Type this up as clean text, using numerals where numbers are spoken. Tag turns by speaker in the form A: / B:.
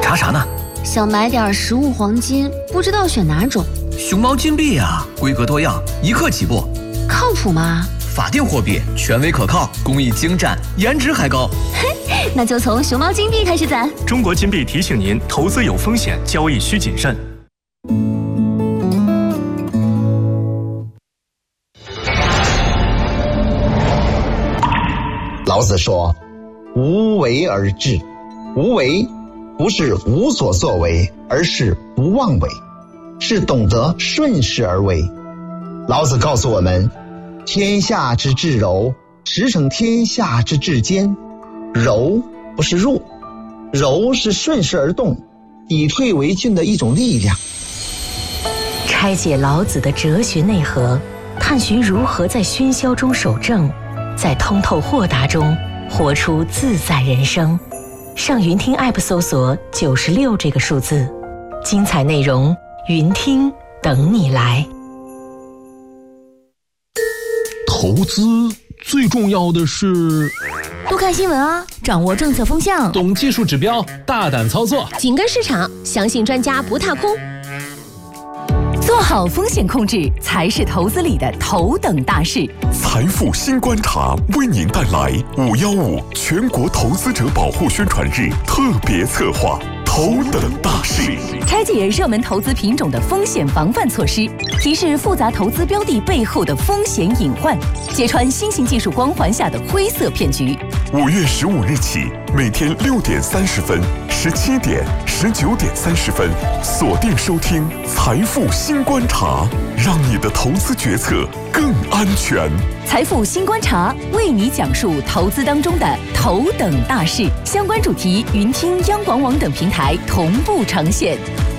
A: 查啥呢？
B: 想买点实物黄金，不知道选哪种。
A: 熊猫金币啊，规格多样，1克起步。
B: 靠谱吗？
A: 法定货币，权威可靠，工艺精湛，颜值还高。
B: 嘿，那就从熊猫金币开始攒。
C: 中国金币提醒您：投资有风险，交易需谨慎。
D: 老子说：“无为而治。”无为不是无所作为，而是不妄为，是懂得顺势而为。老子告诉我们：天下之至柔，驰骋天下之至坚。柔不是弱，柔是顺势而动，以退为进的一种力量。
E: 拆解老子的哲学内核，探寻如何在喧嚣中守正，在通透豁达中活出自在人生。上云听 App 搜索96这个数字，精彩内容云听等你来。
F: 投资最重要的是
G: 多看新闻啊，掌握政策风向，
F: 懂技术指标，大胆操作，
G: 紧跟市场，相信专家不踏空。做好风险控制才是投资里的头等大事。
H: 财富新观察为您带来515全国投资者保护宣传日特别策划头等大事，
G: 拆解热门投资品种的风险防范措施，提示复杂投资标的背后的风险隐患，揭穿新型技术光环下的灰色骗局。
H: 5月15日起，每天6点30分、17点、19点30分，锁定收听财富新观察，让你的投资决策更安全。
G: 财富新观察为你讲述投资当中的头等大事，相关主题云听央广网等平台同步呈现。